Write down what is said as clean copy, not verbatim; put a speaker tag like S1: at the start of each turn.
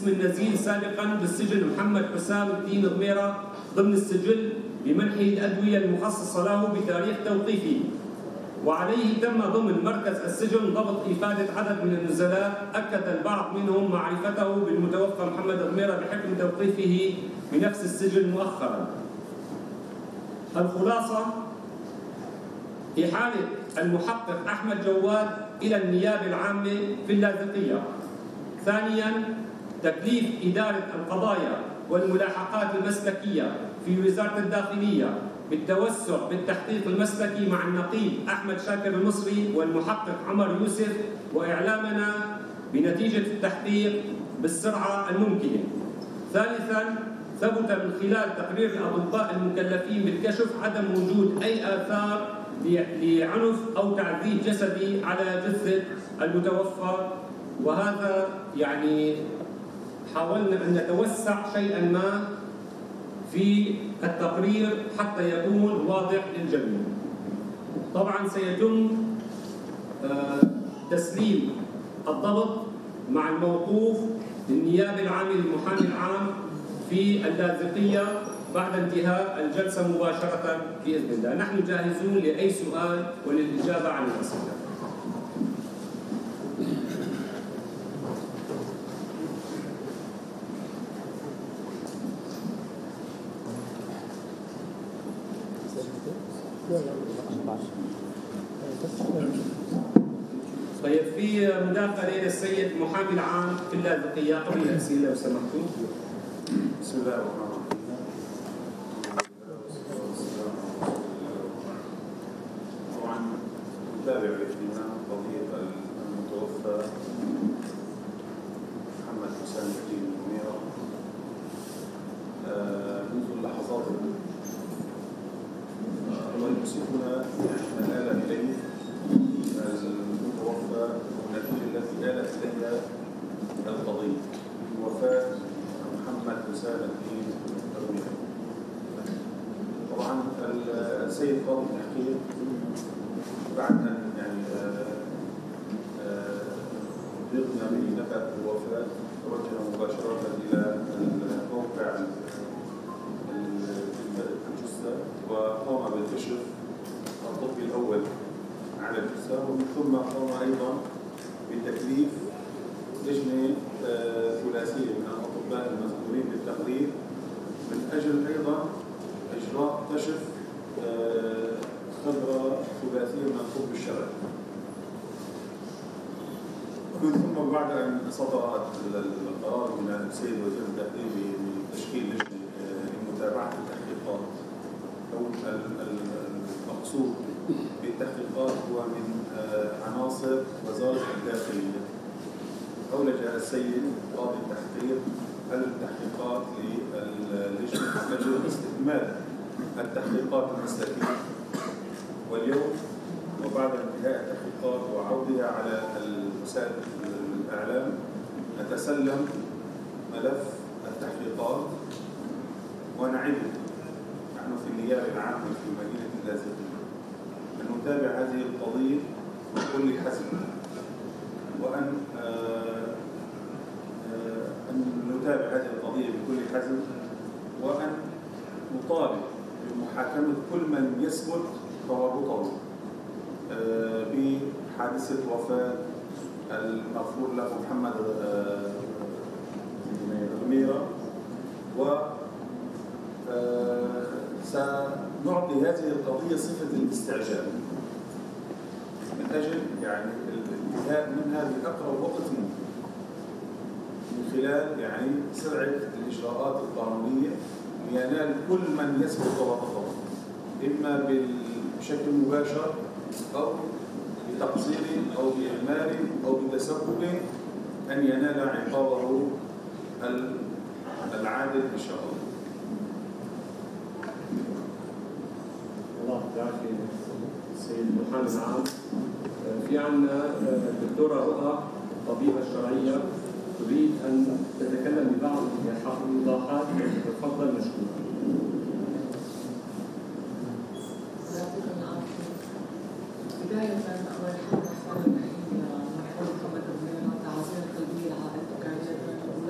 S1: اسم النزيل سابقا بالسجن محمد حسام الدين ضميرة ضمن السجل بمنح الأدوية المخصصة له بتاريخ توقيفه، وعليه تم ضمن مركز السجن ضبط إفادة عدد من النزلاء أكد البعض منهم معرفته بالمتوفى محمد ضميرة بحكم توقيفه بنفس السجن مؤخرا. الخلاصة: إحالة المحقق أحمد جواد إلى النيابة العامة في اللاذقية. ثانياً، تكليف إدارة القضايا والملاحقات المسلكية في وزارة الداخلية بالتوسع بالتحقيق المسلكي مع النقيب أحمد شاكر المصري والمحقق عمر يوسف، وإعلامنا بنتيجة التحقيق بالسرعة الممكنة. ثالثاً، ثبت من خلال تقرير الأطباء المكلفين بالكشف عدم وجود أي آثار لعنف أو تعذيب جسدي على جثة المتوفى، وهذا يعني حاولنا أن نتوسع شيئا ما في التقرير حتى يكون واضح للجميع. طبعا سيتم تسليم الضبط مع الموقوف للنيابة العامة للمحامي العام في اللاذقية بعد انتهاء الجلسة مباشرة بإذن الله. نحن جاهزون لأي سؤال وللإجابة عن الأسئلة. طيب، في مداخلة للسيد محامي العام في اللاذقية قبل الأسئلة لو سمحتوا.
S2: بسم الله الرحمن الرحيم. طبعا نتابع باهتمام قضية المتوفى محمد حسام الدين ضميرة منذ اللحظات ويؤسفنا الآلة إليه المتوفى والنتيجة التي آلت إليها القضية وفاة محمد حسام الدين ضميرة. طبعا السيد قاضي التحقيق بعد أن بلغنا بنبأ الوفاة توجه مباشرة إلى موقع الجثة وقام بالكشف الطبي الأول على الجثة، ومن ثم قام أيضا بتكليف لجنة ثلاثية من الأطباء المذكورين بالتقرير من أجل أيضا إجراء كشف خبرة ثلاثية من الطب الشرعي. ومن ثم بعد أن صدر القرار من السيد وزير الداخلية بتشكيل لجنة لمتابعة التحقيقات، أو المقصود بالتحقيقات هو من عناصر وزارة الداخلية، أولج السيد قاضي التحقيق التحقيقات للجنة من أجل استكمال التحقيقات المسلكية. واليوم وبعد انتهاء التحقيقات وعودها على وسائل الإعلام نتسلم ملف التحقيقات ونعد نحن في النيابة العامة في مدينة اللاذقية أن نتابع هذه القضية بكل حزم، وأن نتابع هذه القضية بكل حزم، وأن نطالب بمحاكمة كل من يثبت تورطه بحادثة وفاة المغفور له محمد ضميرة. سنعطي هذه القضية صفة الاستعجال من أجل الانتهاء منها بأقرب وقت ممكن، من خلال سرعة الإجراءات القانونية لينال كل من يثبت تورطه، إما بشكل مباشر أو بتقصير أو بإهمال أو بتسبب، أن ينال عقابه العادل إن شاء الله.
S1: الله يعافي السيد المحامي العام. في عندنا الدكتورة رؤى الطبيبة الشرعية تريد أن تتكلم ببعض الإيضاحات. تفضل مشكورة.